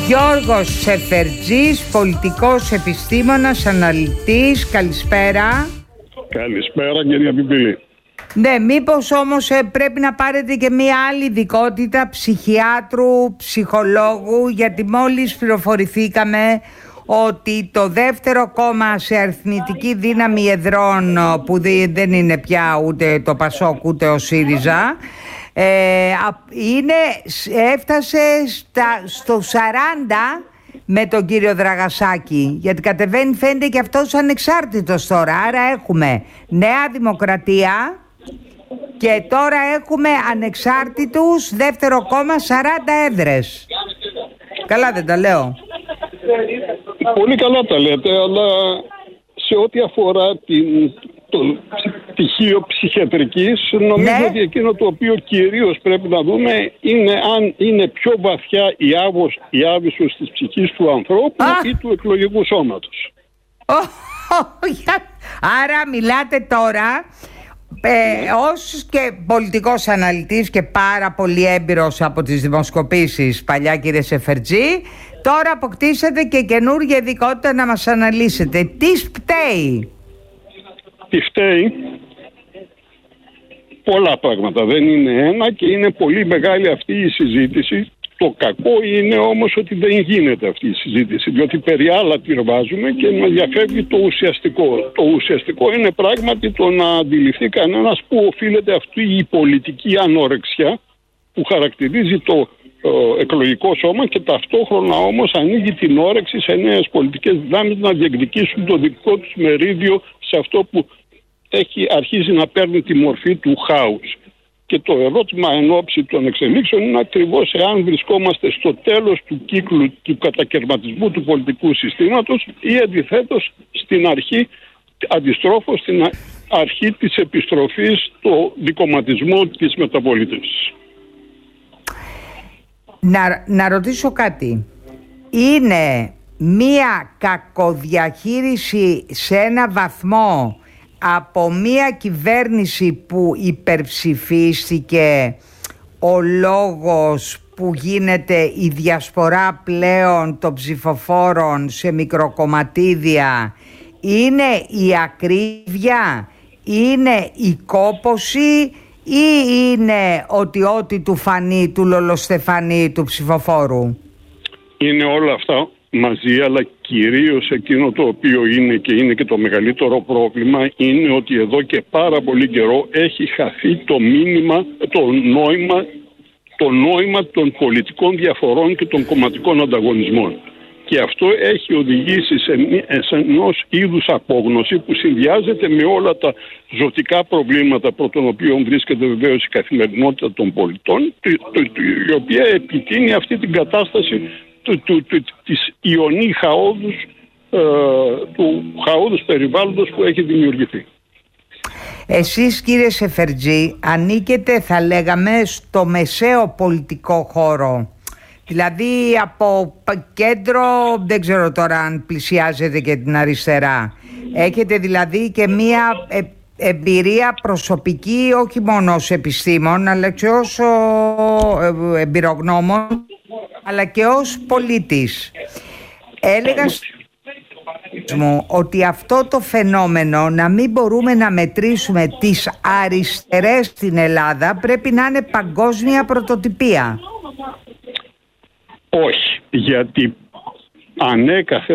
Γιώργος Σεφερτζής, πολιτικός επιστήμονας, αναλυτής. Καλησπέρα. Καλησπέρα κυρία Πιπίλη. Ναι, μήπως όμως πρέπει να πάρετε και μία άλλη ειδικότητα ψυχιάτρου, ψυχολόγου, γιατί μόλις πληροφορηθήκαμε ότι το δεύτερο κόμμα σε αριθμητική δύναμη εδρών, που δεν είναι πια ούτε το Πασόκ ούτε ο ΣΥΡΙΖΑ, έφτασε στο 40 με τον κύριο Δραγασάκη, γιατί κατεβαίνει, φαίνεται και αυτός ανεξάρτητος τώρα. Άρα έχουμε Νέα Δημοκρατία και τώρα έχουμε ανεξάρτητους, δεύτερο κόμμα, 40 έδρες. Καλά δεν τα λέω? Πολύ καλά τα λέτε, αλλά σε ό,τι αφορά το πτυχίο ψυχιατρικής, νομίζω ότι εκείνο το οποίο κυρίως πρέπει να δούμε είναι αν είναι πιο βαθιά η άβυσος της ψυχής του ανθρώπου ή του εκλογικού σώματος. Άρα μιλάτε τώρα ως και πολιτικός αναλυτής και πάρα πολύ έμπειρος από τις δημοσκοπήσεις, παλιά κύριε Σεφερτζή, τώρα αποκτήσατε και καινούργια ειδικότητα να μας αναλύσετε. Τι φταίει? Τι φταίει? Πολλά πράγματα, δεν είναι ένα, και είναι πολύ μεγάλη αυτή η συζήτηση. Το κακό είναι όμως ότι δεν γίνεται αυτή η συζήτηση, διότι περί άλλα πυρβάζουμε και με διαφεύγει το ουσιαστικό. Το ουσιαστικό είναι πράγματι το να αντιληφθεί κανένας πού οφείλεται αυτή η πολιτική ανορεξιά που χαρακτηρίζει το εκλογικό σώμα, και ταυτόχρονα όμως ανοίγει την όρεξη σε νέες πολιτικές δυνάμεις να διεκδικήσουν το δικό τους μερίδιο σε αυτό που αρχίζει να παίρνει τη μορφή του χάους. Και το ερώτημα εν ώψη των εξελίξεων είναι ακριβώς εάν βρισκόμαστε στο τέλος του κύκλου του κατακαιρματισμού του πολιτικού συστήματος ή αντιθέτως στην αρχή, αντιστρόφως στην αρχή της επιστροφής στο δικομματισμό της μεταπολίτευσης. Να ρωτήσω κάτι. Είναι μία κακοδιαχείριση σε ένα βαθμό από μία κυβέρνηση που υπερψηφίστηκε ο λόγος που γίνεται η διασπορά πλέον των ψηφοφόρων σε μικροκομματίδια? Είναι η ακρίβεια, είναι η κόπωση, ή είναι ότι ό,τι του φανεί, του λολοστεφανεί του ψηφοφόρου? Είναι όλα αυτά μαζί, αλλά κυρίως εκείνο το οποίο είναι και το μεγαλύτερο πρόβλημα είναι ότι εδώ και πάρα πολύ καιρό έχει χαθεί το μήνυμα, το νόημα των πολιτικών διαφορών και των κομματικών ανταγωνισμών. Και αυτό έχει οδηγήσει σε ενός είδους απόγνωση που συνδυάζεται με όλα τα ζωτικά προβλήματα, προ των οποίων βρίσκεται βεβαίως η καθημερινότητα των πολιτών, η οποία επιτείνει αυτή την κατάσταση της ιονή χαόδους, του χαόδους περιβάλλοντος που έχει δημιουργηθεί. Εσείς κύριε Σεφερτζή ανήκετε, θα λέγαμε, στο μεσαίο πολιτικό χώρο. Δηλαδή από κέντρο, δεν ξέρω τώρα αν πλησιάζετε και την αριστερά. Έχετε δηλαδή και μία εμπειρία προσωπική, όχι μόνο ως επιστήμον, αλλά και ως εμπειρογνώμων, αλλά και ως πολίτης. Έλεγα μου ότι αυτό το φαινόμενο, να μην μπορούμε να μετρήσουμε τις αριστερές στην Ελλάδα, πρέπει να είναι παγκόσμια πρωτοτυπία. Όχι, γιατί ανέκαθεν